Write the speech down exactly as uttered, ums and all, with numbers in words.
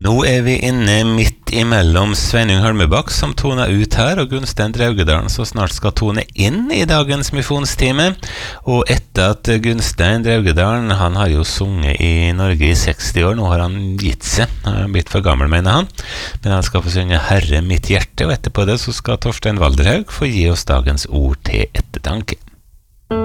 Nå er vi inne midt imellom Sveinung Holmebakk som toner ut her, og Gunstein Draugedalen som snart skal tone inn i dagens misjonstime. Og etter at Gunstein Draugedalen, han har jo sunget i Norge i seksti år, nå har han gitt seg, han har blitt for gammel mener han, men han skal få synge Herre mitt hjerte, og etterpå det så skal Torstein Valderhaug få gi oss dagens ord til ettertanke.